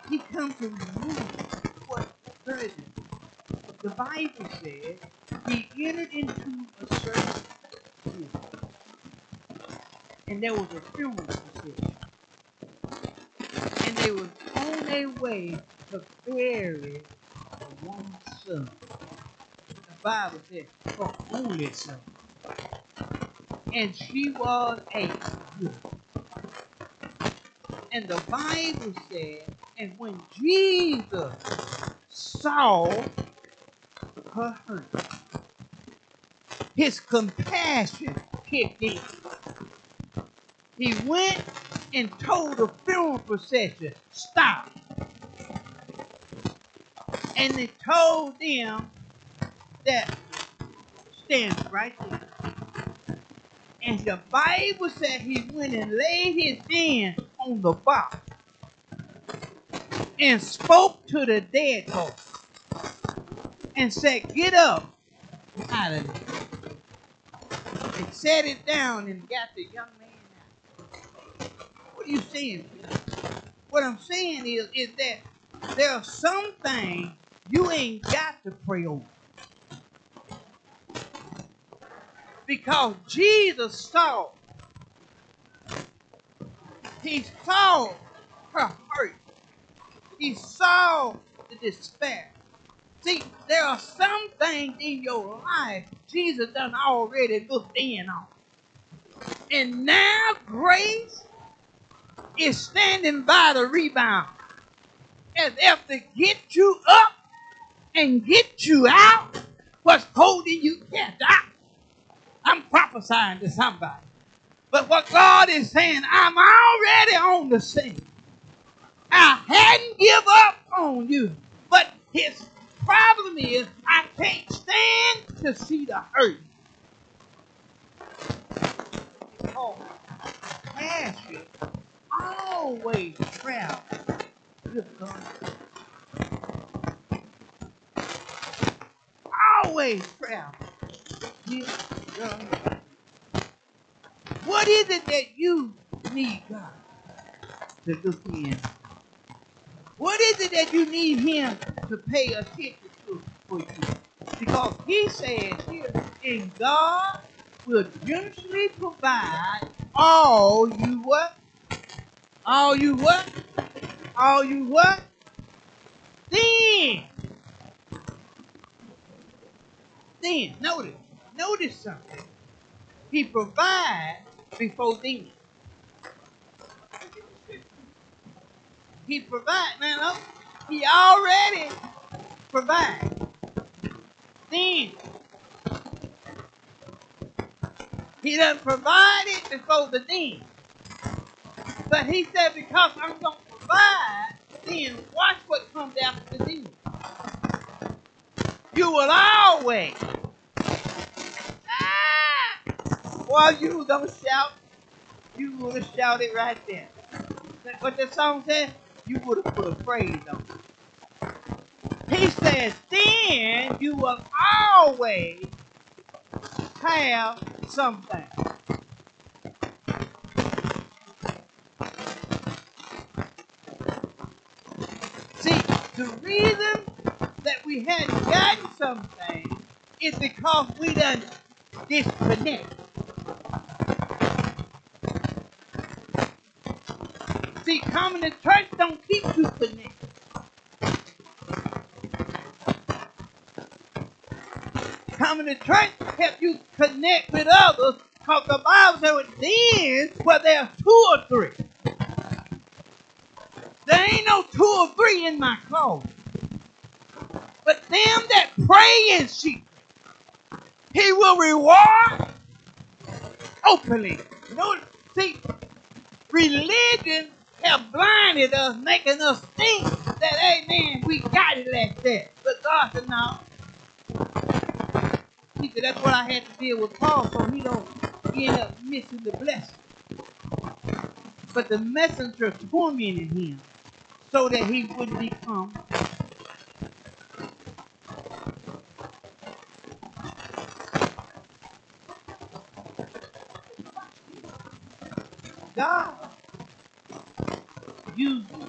He comes to remove what burden. The Bible says he entered into a certain city, and there was a funeral procession, and they was on their way to bury the woman's son. The Bible said her only son, and she was a widow. And the Bible said, and when Jesus saw her hurt, his compassion kicked in. He went and told the funeral procession, stop. And he told them that stand right there. And the Bible said he went and laid his hand on the box and spoke to the dead folks and said, get up out of there. And set it down and got the young man out. What are you saying? What I'm saying is that there are some things you ain't got to pray over. Because Jesus saw, he saw her hurt. He saw the despair. See, there are some things in your life Jesus done already looked in on. And now grace is standing by the rebound as if to get you up and get you out what's holding you captive. I'm prophesying to somebody. But what God is saying, I'm already on the scene. I hadn't give up on you. But his problem is I can't stand to see the hurt. Oh, passion always travel with God. Always travel with God. What is it that you need God to look in? What is it that you need him to pay attention to for you? Because he says here, and God will generously provide all you what? All you what? All you what? Then, notice something. He provides before then. He provides. Now, he already provides. Then, he done provided before the then. But he said, because I'm going to provide, then watch what comes after the then. You will always. While you were going to shout, you would have shouted right there. What the song says, you would have put a praise on it. He says, then you will always have something. See, the reason that we hadn't gotten something is because we done disconnect. See, coming to church don't keep you connected. Coming to church help you connect with others, because the Bible says then where there are two or three. There ain't no two or three in my closet. But them that pray in secret, he will reward openly. You know, see, religion have blinded us, making us think that, amen, we got it like that. But God said, no. He said, that's what I had to deal with Paul, so he ended up missing the blessing. But the messenger tormented him so that he would become God uses